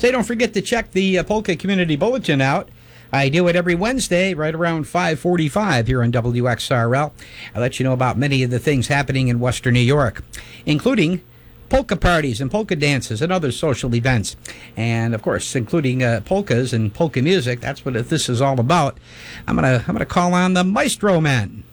Say, don't forget to check the Polka Community Bulletin out. I do it every Wednesday right around 5:45 here on WXRL. I let you know about many of the things happening in Western New York, including polka parties and polka dances and other social events. And, of course, including polkas and polka music. That's what this is all about. I'm gonna call on the Maestro Man.